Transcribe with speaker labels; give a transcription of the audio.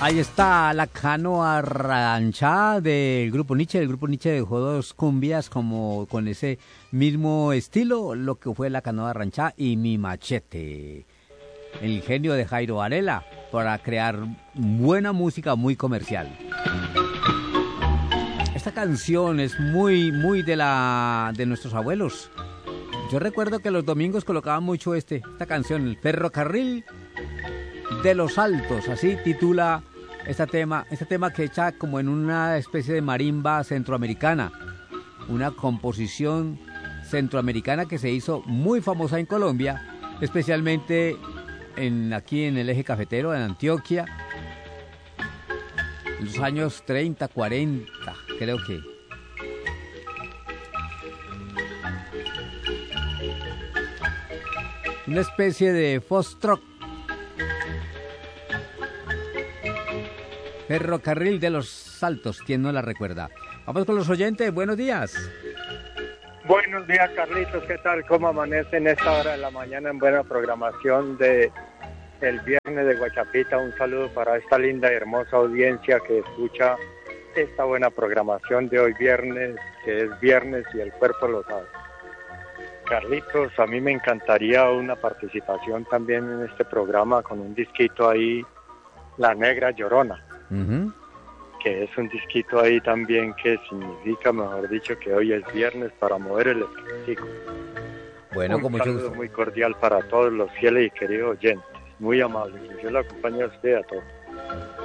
Speaker 1: Ahí está la canoa ranchada del Grupo Nietzsche. El Grupo Nietzsche dejó dos cumbias como con ese mismo estilo, lo que fue la canoa ranchada y Mi Machete. El ingenio de Jairo Varela para crear buena música muy comercial. Esta canción es muy de nuestros abuelos. Yo recuerdo que los domingos colocaban mucho esta canción, El Ferrocarril de los Altos, así titula este tema que echa como en una especie de marimba centroamericana, una composición centroamericana que se hizo muy famosa en Colombia, especialmente aquí en el eje cafetero, en Antioquia, en los años 30, 40, creo que. Una especie de foxtrot. Ferrocarril de los Altos, ¿quién no la recuerda? Vamos con los oyentes, buenos días.
Speaker 2: Buenos días, Carlitos, ¿qué tal? ¿Cómo amanece en esta hora de la mañana en buena programación de el viernes de Guachapita? Un saludo para esta linda y hermosa audiencia que escucha esta buena programación de hoy viernes, que es viernes y el cuerpo lo sabe. Carlitos, a mí me encantaría una participación también en este programa con un disquito ahí, La Negra Llorona. Uh-huh. Que es un disquito ahí también que significa, mejor dicho, que hoy es viernes para mover el espíritu.
Speaker 1: Bueno,
Speaker 2: un saludo muy cordial para todos los fieles y queridos oyentes, muy amables. Yo le acompaño a usted a todos.